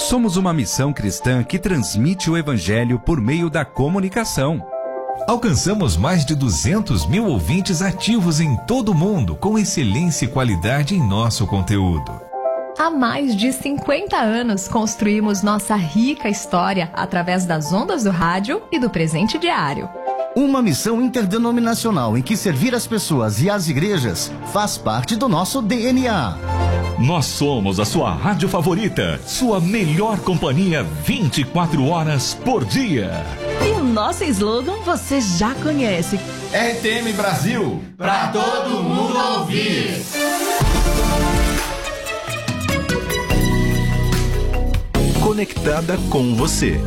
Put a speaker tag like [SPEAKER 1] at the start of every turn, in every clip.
[SPEAKER 1] Somos uma missão cristã que transmite o Evangelho por meio da comunicação.
[SPEAKER 2] Alcançamos mais de 200 mil ouvintes ativos em todo o mundo, com excelência e qualidade em nosso conteúdo.
[SPEAKER 3] Há mais de 50 anos construímos nossa rica história através das ondas do rádio e do presente diário.
[SPEAKER 4] Uma missão interdenominacional em que servir as pessoas e as igrejas faz parte do nosso DNA.
[SPEAKER 5] Nós somos a sua rádio favorita, sua melhor companhia 24 horas por dia.
[SPEAKER 6] E o nosso slogan você já conhece.
[SPEAKER 7] RTM Brasil, pra todo mundo ouvir.
[SPEAKER 8] Conectada com você.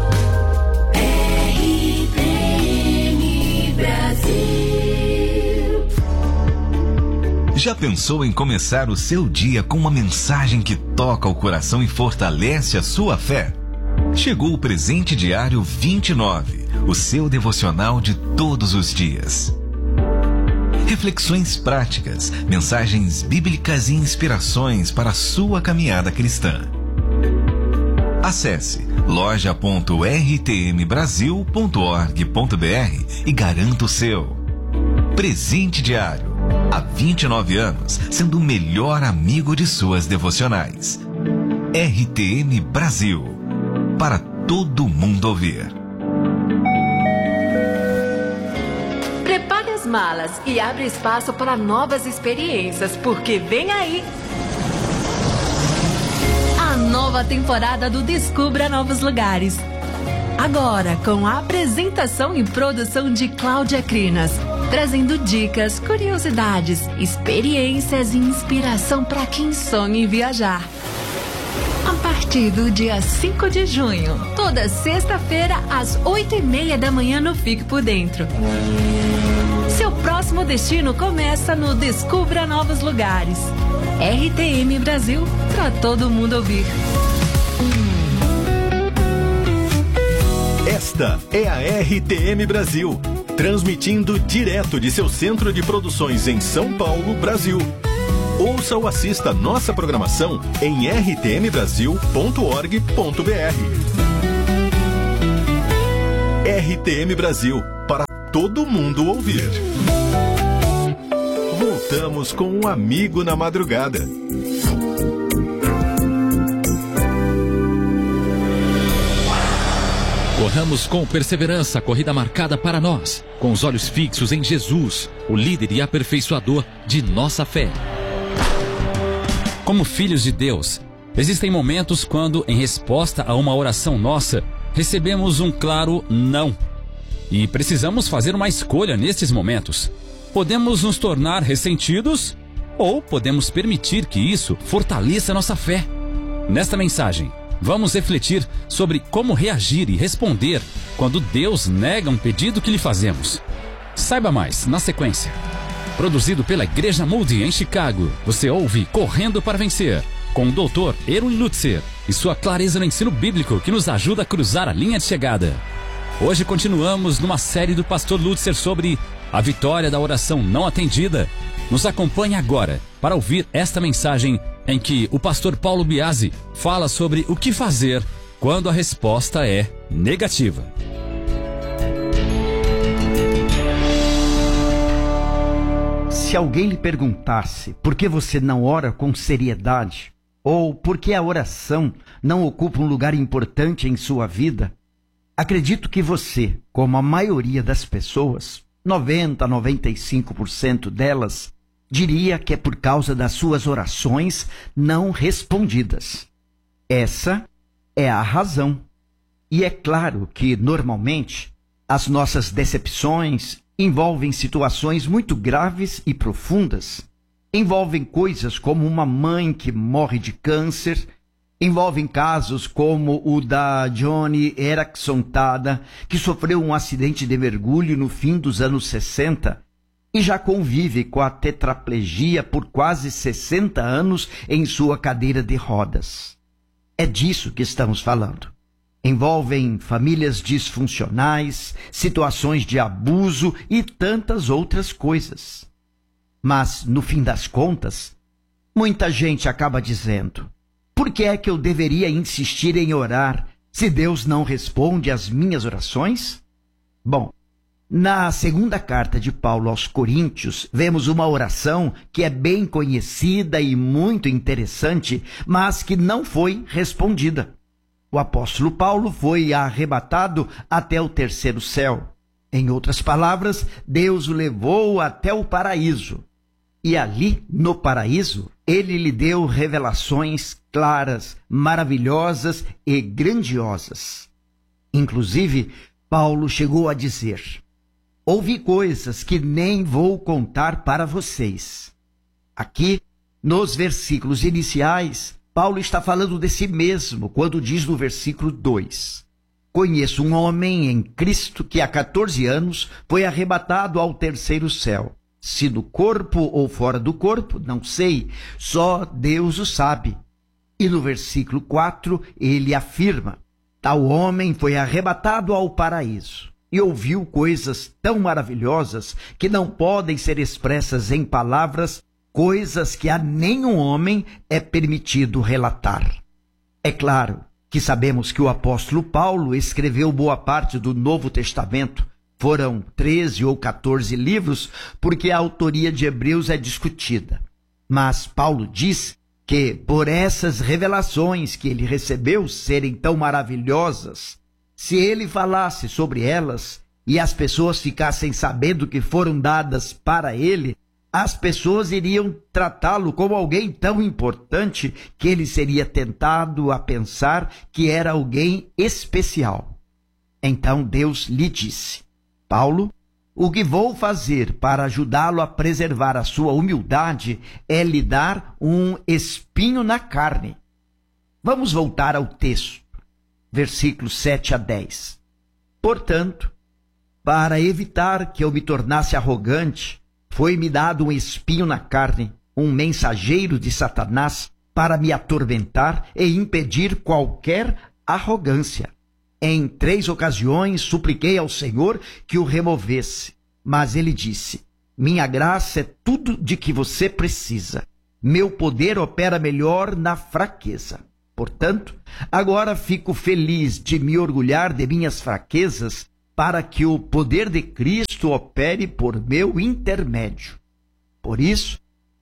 [SPEAKER 9] RTM Brasil.
[SPEAKER 2] Já pensou em começar o seu dia com uma mensagem que toca o coração e fortalece a sua fé? Chegou o Presente Diário 29, o seu devocional de todos os dias. Reflexões práticas, mensagens bíblicas e inspirações para a sua caminhada cristã. Acesse loja.rtmbrasil.org.br e garanta o seu. Presente Diário. Há 29 anos, sendo o melhor amigo de suas devocionais. RTM Brasil. Para todo mundo ouvir.
[SPEAKER 6] Prepare as malas e abre espaço para novas experiências, porque vem aí a nova temporada do Descubra Novos Lugares. Agora, com a apresentação e produção de Cláudia Crinas, trazendo dicas, curiosidades, experiências e inspiração para quem sonha em viajar. A partir do dia 5 de junho, toda sexta-feira, às 8h30 da manhã no Fique por Dentro. Seu próximo destino começa no Descubra Novos Lugares. RTM Brasil, para todo mundo ouvir.
[SPEAKER 8] Esta é a RTM Brasil, transmitindo direto de seu centro de produções em São Paulo, Brasil. Ouça ou assista nossa programação em rtmbrasil.org.br. RTM Brasil, para todo mundo ouvir. Voltamos com um amigo na madrugada.
[SPEAKER 10] Corramos com perseverança a corrida marcada para nós, com os olhos fixos em Jesus, o líder e aperfeiçoador de nossa fé. Como filhos de Deus, existem momentos quando, em resposta a uma oração nossa, recebemos um claro não. E precisamos fazer uma escolha nesses momentos. Podemos nos tornar ressentidos ou podemos permitir que isso fortaleça nossa fé. Nesta mensagem, vamos refletir sobre como reagir e responder quando Deus nega um pedido que lhe fazemos. Saiba mais na sequência. Produzido pela Igreja Moody em Chicago, você ouve Correndo para Vencer, com o Dr. Erwin Lutzer e sua clareza no ensino bíblico que nos ajuda a cruzar a linha de chegada. Hoje continuamos numa série do pastor Lutzer sobre a vitória da oração não atendida. Nos acompanhe agora para ouvir esta mensagem em que o pastor Paulo Biasi fala sobre o que fazer quando a resposta é negativa.
[SPEAKER 11] Se alguém lhe perguntasse por que você não ora com seriedade, ou por que a oração não ocupa um lugar importante em sua vida, acredito que você, como a maioria das pessoas, 90 a 95% delas, diria que é por causa das suas orações não respondidas. Essa é a razão. E é claro que, normalmente, as nossas decepções envolvem situações muito graves e profundas. Envolvem coisas como uma mãe que morre de câncer, envolvem casos como o da Joni Eareckson Tada, que sofreu um acidente de mergulho no fim dos anos 60 e já convive com a tetraplegia por quase 60 anos em sua cadeira de rodas. É disso que estamos falando. Envolvem famílias disfuncionais, situações de abuso e tantas outras coisas. Mas, no fim das contas, muita gente acaba dizendo: Por que é que eu deveria insistir em orar se Deus não responde às minhas orações? Bom, na segunda carta de Paulo aos Coríntios, vemos uma oração que é bem conhecida e muito interessante, mas que não foi respondida. O apóstolo Paulo foi arrebatado até o terceiro céu. Em outras palavras, Deus o levou até o paraíso. E ali, no paraíso, ele lhe deu revelações claras, maravilhosas e grandiosas. Inclusive, Paulo chegou a dizer: ouvi coisas que nem vou contar para vocês. Aqui, nos versículos iniciais, Paulo está falando de si mesmo, quando diz no versículo 2: conheço um homem em Cristo que há 14 anos foi arrebatado ao terceiro céu. Se no corpo ou fora do corpo, não sei, só Deus o sabe. E no versículo 4, ele afirma: tal homem foi arrebatado ao paraíso e ouviu coisas tão maravilhosas que não podem ser expressas em palavras, coisas que a nenhum homem é permitido relatar. É claro que sabemos que o apóstolo Paulo escreveu boa parte do Novo Testamento. Foram 13 ou 14 livros, porque a autoria de Hebreus é discutida. Mas Paulo diz que, por essas revelações que ele recebeu serem tão maravilhosas, se ele falasse sobre elas e as pessoas ficassem sabendo que foram dadas para ele, as pessoas iriam tratá-lo como alguém tão importante que ele seria tentado a pensar que era alguém especial. Então Deus lhe disse: Paulo, o que vou fazer para ajudá-lo a preservar a sua humildade é lhe dar um espinho na carne. Vamos voltar ao texto, versículos 7 a 10. Portanto, para evitar que eu me tornasse arrogante, foi-me dado um espinho na carne, um mensageiro de Satanás, para me atormentar e impedir qualquer arrogância. Em 3 ocasiões supliquei ao Senhor que o removesse, mas ele disse: minha graça é tudo de que você precisa. Meu poder opera melhor na fraqueza. Portanto, agora fico feliz de me orgulhar de minhas fraquezas, para que o poder de Cristo opere por meu intermédio. Por isso,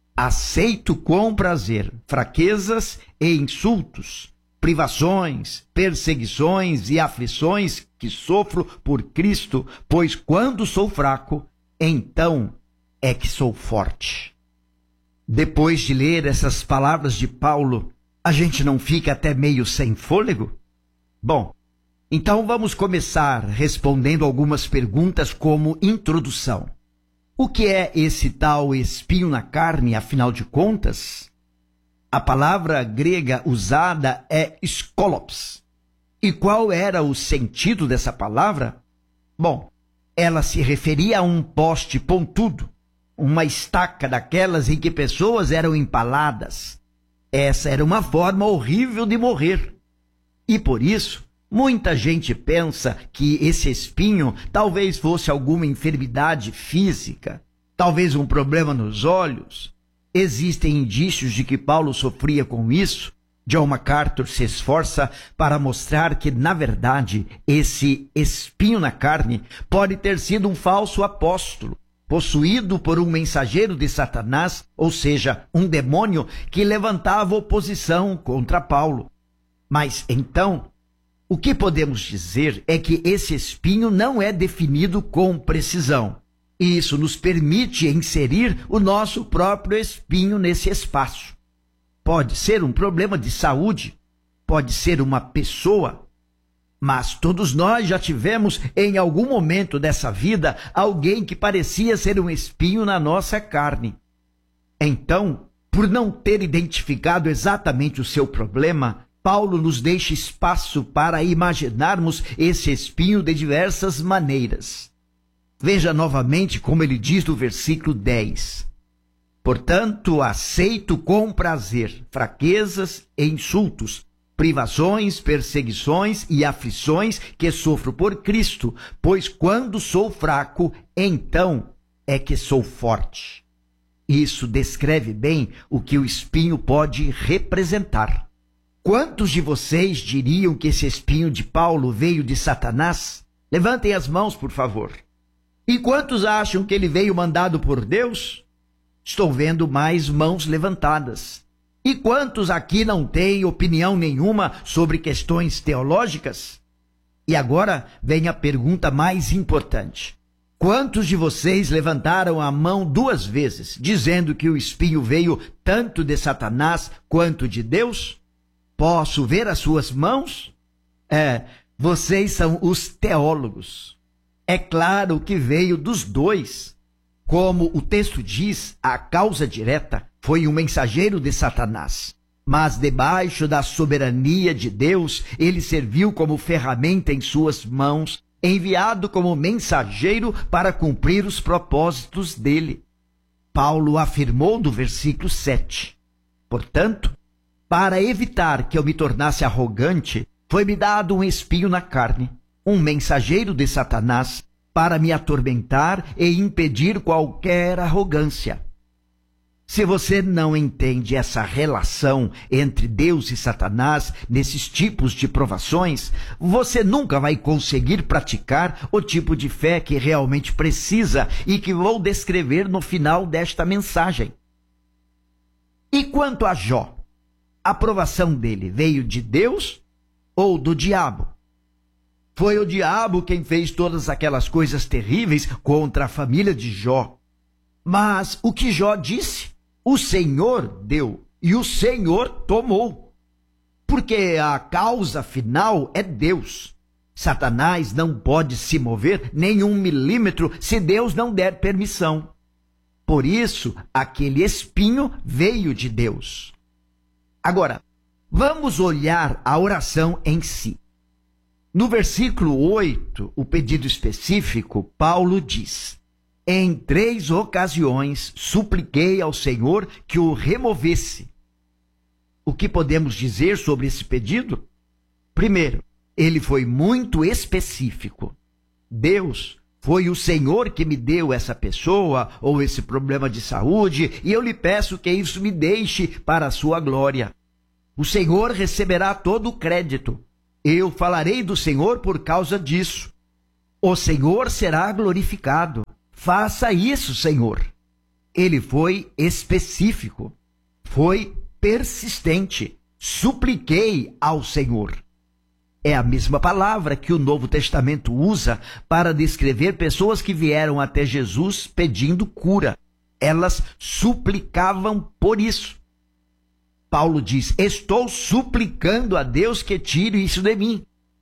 [SPEAKER 11] aceito com prazer fraquezas e insultos, privações, perseguições e aflições que sofro por Cristo, pois quando sou fraco, então é que sou forte. Depois de ler essas palavras de Paulo, a gente não fica até meio sem fôlego? Bom, então vamos começar respondendo algumas perguntas como introdução. O que é esse tal espinho na carne, afinal de contas? A palavra grega usada é skolops. E qual era o sentido dessa palavra? Bom, ela se referia a um poste pontudo, uma estaca daquelas em que pessoas eram empaladas. Essa era uma forma horrível de morrer. E por isso, muita gente pensa que esse espinho talvez fosse alguma enfermidade física, talvez um problema nos olhos. Existem indícios de que Paulo sofria com isso. John MacArthur se esforça para mostrar que, na verdade, esse espinho na carne pode ter sido um falso apóstolo, possuído por um mensageiro de Satanás, ou seja, um demônio que levantava oposição contra Paulo. Mas então, o que podemos dizer é que esse espinho não é definido com precisão. E isso nos permite inserir o nosso próprio espinho nesse espaço. Pode ser um problema de saúde, pode ser uma pessoa, mas todos nós já tivemos em algum momento dessa vida alguém que parecia ser um espinho na nossa carne. Então, por não ter identificado exatamente o seu problema, Paulo nos deixa espaço para imaginarmos esse espinho de diversas maneiras. Veja novamente como ele diz no versículo 10. Portanto, aceito com prazer fraquezas e insultos, privações, perseguições e aflições que sofro por Cristo, pois quando sou fraco, então é que sou forte. Isso descreve bem o que o espinho pode representar. Quantos de vocês diriam que esse espinho de Paulo veio de Satanás? Levantem as mãos, por favor. E quantos acham que ele veio mandado por Deus? Estou vendo mais mãos levantadas. E quantos aqui não têm opinião nenhuma sobre questões teológicas? E agora vem a pergunta mais importante. Quantos de vocês levantaram a mão 2 vezes, dizendo que o espinho veio tanto de Satanás quanto de Deus? Posso ver as suas mãos? Vocês são os teólogos. É claro que veio dos dois. Como o texto diz, a causa direta foi um mensageiro de Satanás. Mas debaixo da soberania de Deus, ele serviu como ferramenta em suas mãos, enviado como mensageiro para cumprir os propósitos dele. Paulo afirmou no versículo 7. Portanto, para evitar que eu me tornasse arrogante, foi-me dado um espinho na carne, um mensageiro de Satanás, para me atormentar e impedir qualquer arrogância. Se você não entende essa relação entre Deus e Satanás nesses tipos de provações, você nunca vai conseguir praticar o tipo de fé que realmente precisa e que vou descrever no final desta mensagem. E quanto a Jó, a provação dele veio de Deus ou do diabo? Foi o diabo quem fez todas aquelas coisas terríveis contra a família de Jó. Mas o que Jó disse? O Senhor deu e o Senhor tomou. Porque a causa final é Deus. Satanás não pode se mover nem 1 milímetro se Deus não der permissão. Por isso, aquele espinho veio de Deus. Agora, vamos olhar a oração em si. No versículo 8, o pedido específico, Paulo diz: em 3 ocasiões supliquei ao Senhor que o removesse. O que podemos dizer sobre esse pedido? Primeiro, ele foi muito específico. Deus, foi o Senhor que me deu essa pessoa ou esse problema de saúde, e eu lhe peço que isso me deixe para a sua glória. O Senhor receberá todo o crédito. Eu falarei do Senhor por causa disso. O Senhor será glorificado. Faça isso, Senhor. Ele foi específico, foi persistente. Supliquei ao Senhor. É a mesma palavra que o Novo Testamento usa para descrever pessoas que vieram até Jesus pedindo cura. Elas suplicavam por isso. Paulo diz: estou suplicando a Deus que tire isso de mim.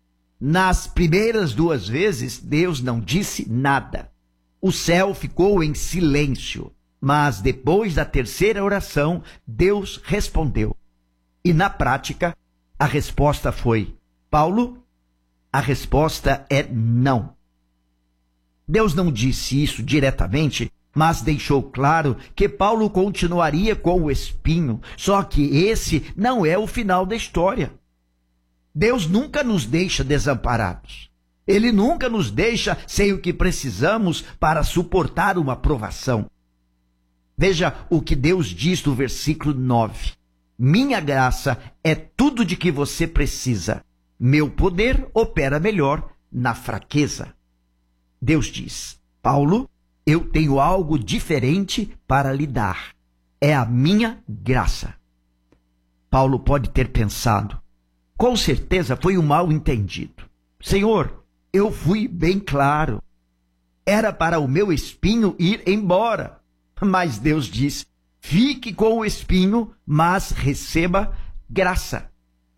[SPEAKER 11] Nas primeiras 2 vezes, Deus não disse nada. O céu ficou em silêncio, mas depois da 3ª oração, Deus respondeu. E na prática, a resposta foi: Paulo, a resposta é não. Deus não disse isso diretamente, mas deixou claro que Paulo continuaria com o espinho, só que esse não é o final da história. Deus nunca nos deixa desamparados. Ele nunca nos deixa sem o que precisamos para suportar uma provação. Veja o que Deus diz no versículo 9. Minha graça é tudo de que você precisa. Meu poder opera melhor na fraqueza. Deus diz: Paulo, eu tenho algo diferente para lhe dar. É a minha graça. Paulo pode ter pensado: com certeza foi um mal-entendido. Senhor, eu fui bem claro. Era para o meu espinho ir embora. Mas Deus diz: fique com o espinho, mas receba graça.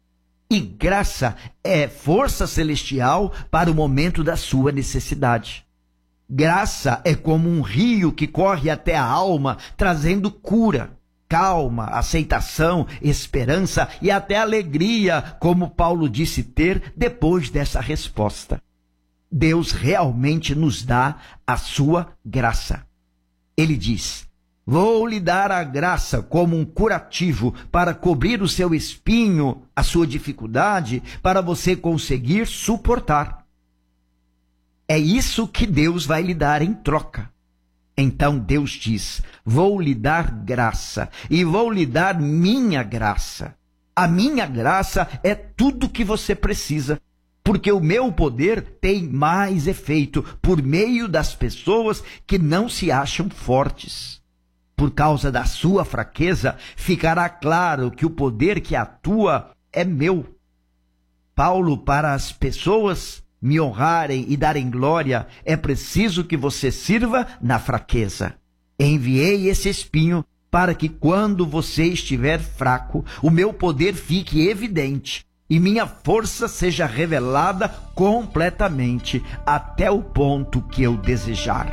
[SPEAKER 11] E graça é força celestial para o momento da sua necessidade. Graça é como um rio que corre até a alma, trazendo cura, calma, aceitação, esperança e até alegria, como Paulo disse ter depois dessa resposta. Deus realmente nos dá a sua graça. Ele diz: vou lhe dar a graça como um curativo para cobrir o seu espinho, a sua dificuldade, para você conseguir suportar. É isso que Deus vai lhe dar em troca. Então Deus diz: vou lhe dar graça e vou lhe dar minha graça. A minha graça é tudo que você precisa, porque o meu poder tem mais efeito por meio das pessoas que não se acham fortes. Por causa da sua fraqueza, ficará claro que o poder que atua é meu. Paulo, para as pessoas me honrarem e darem glória, é preciso que você sirva na fraqueza. Enviei esse espinho para que quando você estiver fraco, o meu poder fique evidente e minha força seja revelada completamente até o ponto que eu desejar.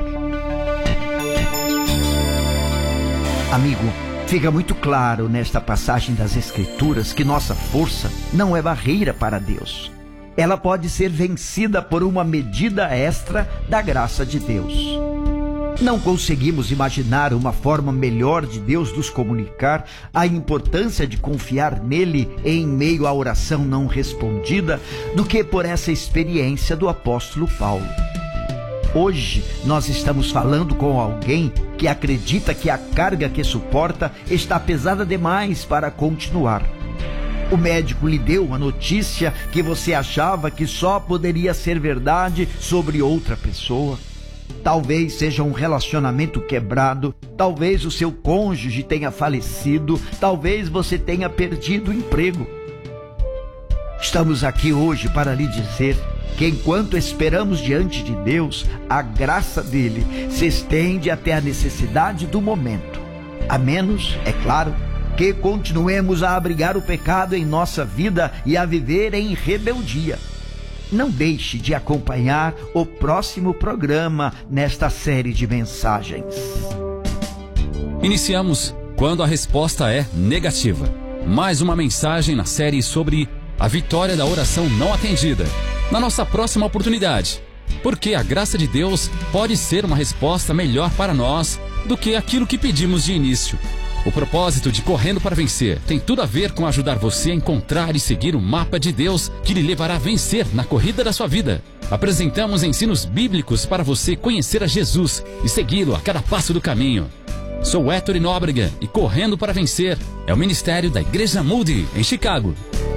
[SPEAKER 11] Amigo, fica muito claro nesta passagem das Escrituras que nossa força não é barreira para Deus. Ela pode ser vencida por uma medida extra da graça de Deus. Não conseguimos imaginar uma forma melhor de Deus nos comunicar a importância de confiar nele em meio à oração não respondida do que por essa experiência do apóstolo Paulo. Hoje nós estamos falando com alguém que acredita que a carga que suporta está pesada demais para continuar. O médico lhe deu uma notícia que você achava que só poderia ser verdade sobre outra pessoa. Talvez seja um relacionamento quebrado, talvez o seu cônjuge tenha falecido, talvez você tenha perdido o emprego. Estamos aqui hoje para lhe dizer que enquanto esperamos diante de Deus, a graça dele se estende até a necessidade do momento. A menos, é claro, que continuemos a abrigar o pecado em nossa vida e a viver em rebeldia. Não deixe de acompanhar o próximo programa nesta série de mensagens.
[SPEAKER 10] Iniciamos quando a resposta é negativa. Mais uma mensagem na série sobre a vitória da oração não atendida. Na nossa próxima oportunidade, porque a graça de Deus pode ser uma resposta melhor para nós do que aquilo que pedimos de início. O propósito de Correndo para Vencer tem tudo a ver com ajudar você a encontrar e seguir o mapa de Deus que lhe levará a vencer na corrida da sua vida. Apresentamos ensinos bíblicos para você conhecer a Jesus e segui-lo a cada passo do caminho. Sou Héctor Nóbrega e Correndo para Vencer é o ministério da Igreja Moody, em Chicago.